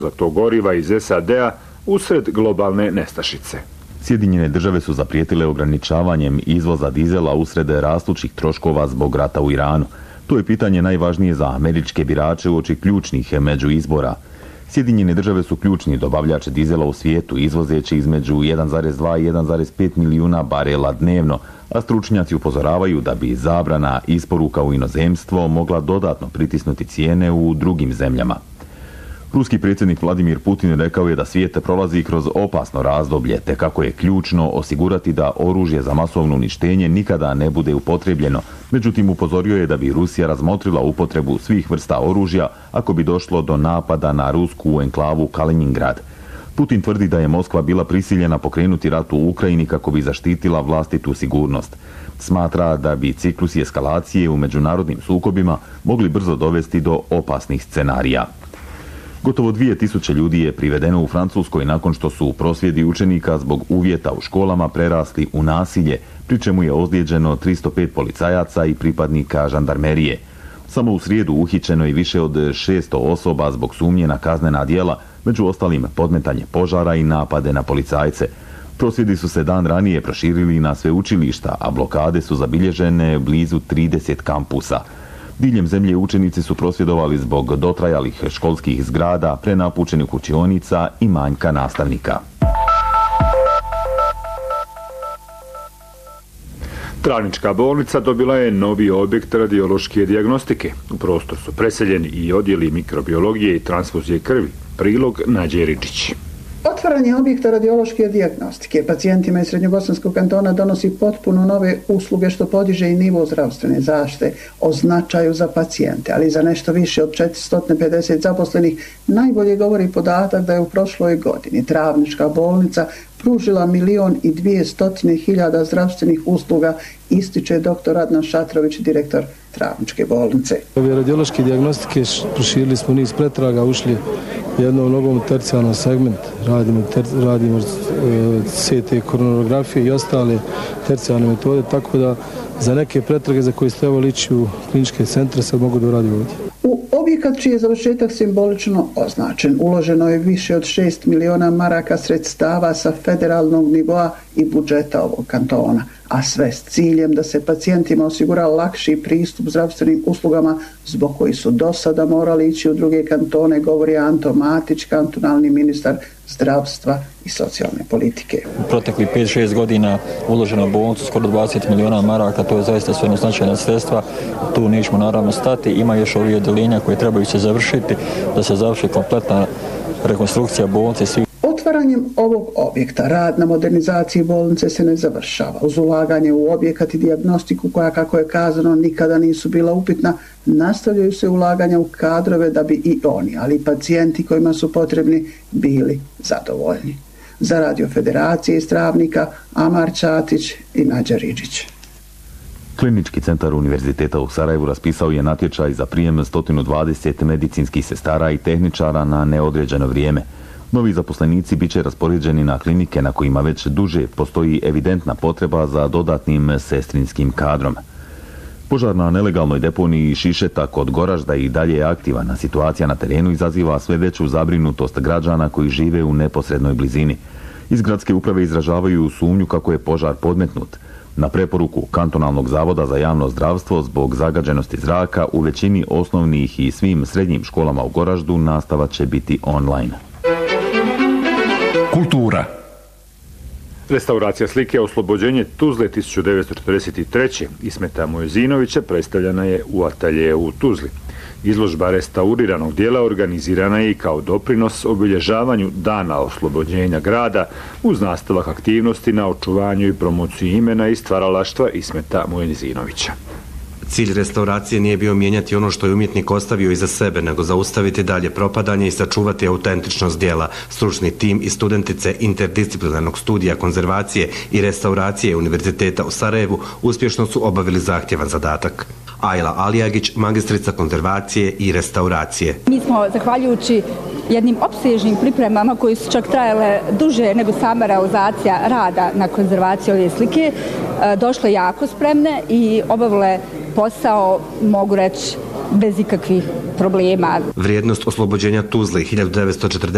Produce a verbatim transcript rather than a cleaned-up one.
za to goriva iz S A D-a usred globalne nestašice. Sjedinjene države su zaprijetile ograničavanjem izvoza dizela usred rastućih troškova zbog rata u Iranu. To je pitanje najvažnije za američke birače uoči ključnih među izbora. Sjedinjene države su ključni dobavljač dizela u svijetu, izvozeći između jedan zarez dva i jedan zarez pet milijuna barela dnevno, a stručnjaci upozoravaju da bi zabrana isporuka u inozemstvo mogla dodatno pritisnuti cijene u drugim zemljama. Ruski predsjednik Vladimir Putin rekao je da svijet prolazi kroz opasno razdoblje, te kako je ključno osigurati da oružje za masovno uništenje nikada ne bude upotrebljeno. Međutim, upozorio je da bi Rusija razmotrila upotrebu svih vrsta oružja ako bi došlo do napada na rusku enklavu Kaliningrad. Putin tvrdi da je Moskva bila prisiljena pokrenuti rat u Ukrajini kako bi zaštitila vlastitu sigurnost. Smatra da bi ciklusi eskalacije u međunarodnim sukobima mogli brzo dovesti do opasnih scenarija. Gotovo dvije tisuće ljudi je privedeno u Francuskoj nakon što su prosvjedi učenika zbog uvjeta u školama prerasli u nasilje, pri čemu je ozlijeđeno tristo pet policajaca i pripadnika žandarmerije. Samo u srijedu uhićeno je više od šesto osoba zbog sumnje na kaznena djela, među ostalim podmetanje požara i napade na policajce. Prosvjedi su se dan ranije proširili na sve učilišta, a blokade su zabilježene blizu trideset kampusa. Diljem zemlje učenici su prosvjedovali zbog dotrajalih školskih zgrada, prenapučenih učionica i manjka nastavnika. Travnička bolnica dobila je novi objekt radiološke dijagnostike. U prostor su preseljeni i odjeli mikrobiologije i transfuzije krvi. Prilog Nađe Ričić. Otvaranje objekta radiološke dijagnostike pacijentima iz Srednjobosanskog kantona donosi potpuno nove usluge što podiže i nivo zdravstvene zaštite o značaju za pacijente, ali za nešto više od četiristo pedeset zaposlenih najbolje govori podatak da je u prošloj godini Travnička bolnica pružila milion i dvije stotine hiljada zdravstvenih usluga, ističe doktor Adnan Šatrović, direktor Travničke bolnice. Ove radiološke dijagnostike proširili smo niz pretraga, ušli jednom nogom u tercijalni segment, radimo, ter, radimo uh, C T koronografije i ostale tercijalne metode, tako da za neke pretrage za koje ste trebali ići u kliničke centre sad mogu da radi ovdje. U objekat čiji je završetak simbolično označen, uloženo je više od šest miliona maraka sredstava sa federalnog nivoa i budžeta ovog kantona, a sve s ciljem da se pacijentima osigura lakši pristup zdravstvenim uslugama zbog koji su do sada morali ići u druge kantone, govori Anto Matić, kantonalni ministar zdravstva i socijalne politike. U proteklih pet šest godina uloženo u bolnicu skoro dvadeset miliona maraka, to je zaista sve značajna sredstva. Tu nećemo naravno stati, ima još ovih odeljenja koje trebaju se završiti, da se završi kompletna rekonstrukcija bolnice svih. Otvaranjem ovog objekta rad na modernizaciji bolnice se ne završava. Uz ulaganje u objekat i dijagnostiku koja, kako je kazano, nikada nisu bila upitna, nastavljaju se ulaganja u kadrove da bi i oni, ali i pacijenti kojima su potrebni, bili zadovoljni. Za Radio Federacije iz Travnika, Amar Čatić i Nađa Ričić. Klinički centar Univerziteta u Sarajevu raspisao je natječaj za prijem sto dvadeset medicinskih sestara i tehničara na neodređeno vrijeme. Novi zaposlenici bit će raspoređeni na klinike na kojima već duže postoji evidentna potreba za dodatnim sestrinskim kadrom. Požar na nelegalnoj deponiji Šišeta kod Goražda i dalje je aktivan. Situacija na terenu izaziva sve veću zabrinutost građana koji žive u neposrednoj blizini. Iz gradske uprave izražavaju sumnju kako je požar podmetnut. Na preporuku Kantonalnog zavoda za javno zdravstvo zbog zagađenosti zraka u većini osnovnih i svim srednjim školama u Goraždu nastava će biti online. Kultura. Restauracija slike Oslobođenje Tuzle tisuću devetsto četrdeset treće. Ismeta Mojezinovića predstavljena je u ateljeu u Tuzli. Izložba restauriranog dijela organizirana je i kao doprinos obilježavanju Dana oslobođenja grada uz nastavak aktivnosti na očuvanju i promociji imena i stvaralaštva Ismeta Mojezinovića. Cilj restauracije nije bio mijenjati ono što je umjetnik ostavio iza sebe, nego zaustaviti dalje propadanje i sačuvati autentičnost dijela. Stručni tim i studentice interdisciplinarnog studija konzervacije i restauracije Univerziteta u Sarajevu uspješno su obavili zahtjevan zadatak. Ajla Alijagić, magistrica konzervacije i restauracije. Mi smo, zahvaljujući jednim opsežnim pripremama koji su čak trajale duže nego sama realizacija rada na konzervaciji ove slike, došle jako spremne i obavile posao, mogu reći, bez ikakvih problema. Vrijednost oslobođenja Tuzle hiljadu devetsto četrdeset